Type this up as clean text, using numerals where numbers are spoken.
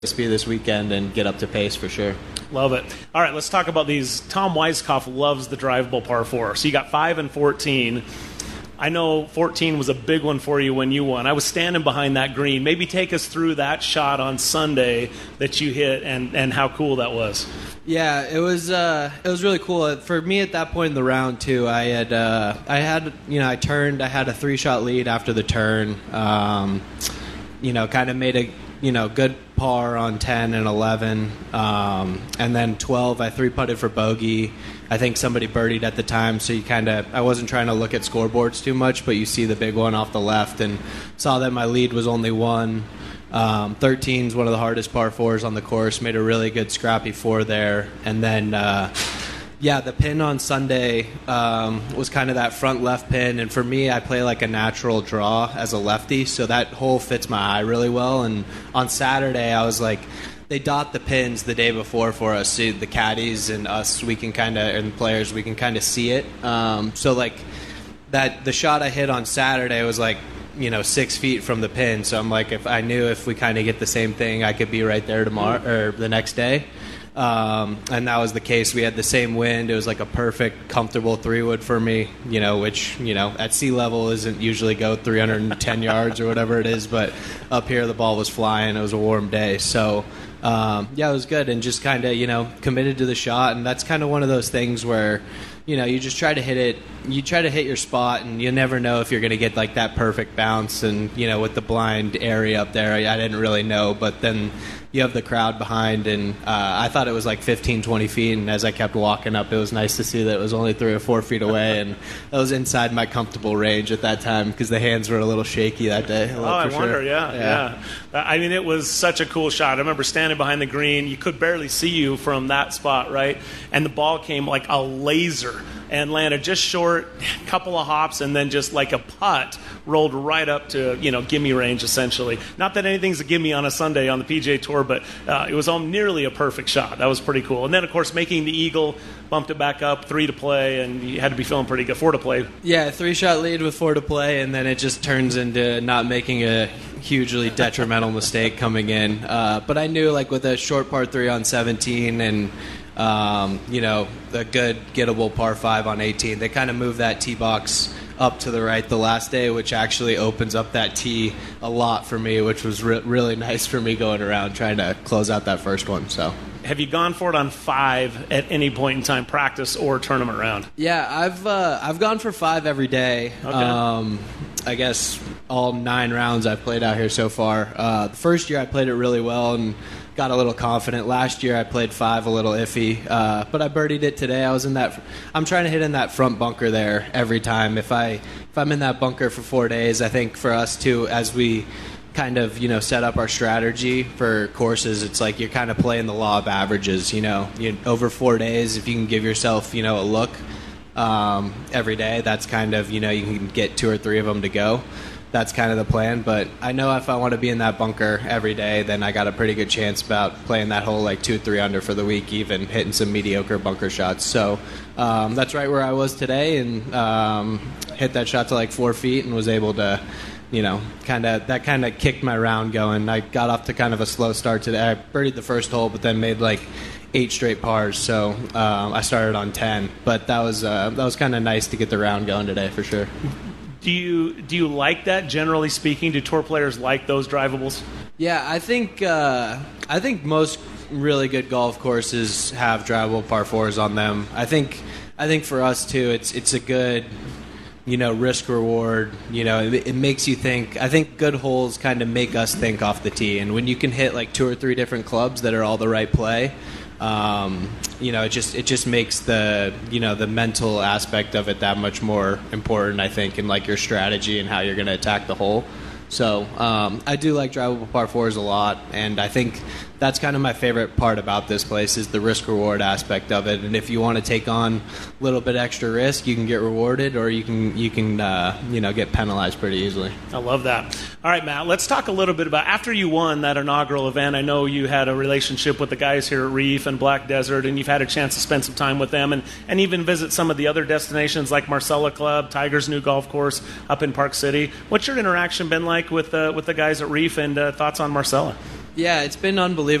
be this weekend and get up to pace for sure. Love it. All right, let's talk about these. Tom Weiskopf loves the drivable par 4. So you got 5 and 14. I know 14 was a big one for you when you won. I was standing behind that green. Maybe take us through that shot on Sunday that you hit and how cool that was. Yeah, it was really cool. For me at that point in the round too, I turned. I had a 3-shot lead after the turn. Kind of made a good par on 10 and 11, and then 12 I 3-putted for bogey. I think somebody birdied at the time, so I wasn't trying to look at scoreboards too much, but you see the big one off the left and saw that my lead was only 1. 13 is one of the hardest par 4s on the course. Made a really good scrappy 4 there, and then the pin on Sunday was kind of that front left pin, and for me, I play like a natural draw as a lefty, so that hole fits my eye really well. And on Saturday, I was like, they dot the pins the day before for us, so the caddies and us, and players, we can kind of see it. So like the shot I hit on Saturday was like 6 feet from the pin, so I'm like, if we kind of get the same thing, I could be right there tomorrow or the next day. And that was the case. We had the same wind. It was like a perfect, comfortable 3-wood for me, which, at sea level isn't usually go 310 yards or whatever it is, but up here the ball was flying. It was a warm day. So, it was good, and just kind of, committed to the shot. And that's kind of one of those things where, you just try to hit it. You try to hit your spot, and you never know if you're going to get like that perfect bounce. And, with the blind area up there, I didn't really know, but then you have the crowd behind, and I thought it was like 15, 20 feet, and as I kept walking up, it was nice to see that it was only 3 or 4 feet away, and that was inside my comfortable range at that time because the hands were a little shaky that day. I wonder, yeah. I mean, it was such a cool shot. I remember standing behind the green. You could barely see you from that spot, right? And the ball came like a laser and landed just short, couple of hops, and then just like a putt rolled right up to, gimme range, essentially. Not that anything's a gimme on a Sunday on the PGA Tour, but it was nearly a perfect shot. That was pretty cool. And then, of course, making the eagle, bumped it back up, 3 to play, and you had to be feeling pretty good. 4 to play. Yeah, 3-shot lead with 4 to play, and then it just turns into not making a hugely detrimental mistake coming in. But I knew, like, with a short par 3 on 17 and a good gettable par 5 on 18, they kind of moved that tee box up to the right the last day, which actually opens up that tee a lot for me, which was really nice for me going around trying to close out that first one. So, have you gone for it on 5 at any point in time, practice or tournament round? Yeah, I've gone for 5 every day. Okay. I guess all 9 rounds I've played out here so far. The first year I played it really well and got a little confident. Last year I played 5 a little iffy, but I birdied it today. I'm trying to hit in that front bunker there every time. If I'm in that bunker for 4 days, I think for us too, as we kind of set up our strategy for courses, it's like you're kind of playing the law of averages. Over 4 days, if you can give yourself a look every day, that's kind of you can get 2 or 3 of them to go. That's kind of the plan, but I know if I want to be in that bunker every day, then I got a pretty good chance about playing that hole like 2-3 under for the week, even hitting some mediocre bunker shots. So that's right where I was today, and hit that shot to like 4 feet and was able to, that kind of kicked my round going. I got off to kind of a slow start today. I birdied the first hole, but then made like 8 straight pars, so I started on 10. But that was kind of nice to get the round going today for sure. Do you like that, generally speaking? Do tour players like those drivables? Yeah, I think most really good golf courses have drivable par 4s on them. I think for us too, it's a good risk reward. It makes you think. I think good holes kind of make us think off the tee, and when you can hit like 2 or 3 different clubs that are all the right play, it just makes the the mental aspect of it that much more important, I think, in like your strategy and how you're going to attack the hole. So I do like drivable par 4s a lot, and I think that's kind of my favorite part about this place is the risk-reward aspect of it. And if you want to take on a little bit extra risk, you can get rewarded, or you can get penalized pretty easily. I love that. All right, Matt, let's talk a little bit about, after you won that inaugural event, I know you had a relationship with the guys here at Reef and Black Desert, and you've had a chance to spend some time with them and even visit some of the other destinations like Marcella Club, Tiger's new golf course up in Park City. What's your interaction been like with the guys at Reef, and thoughts on Marcella? Yeah, it's been unbelievable.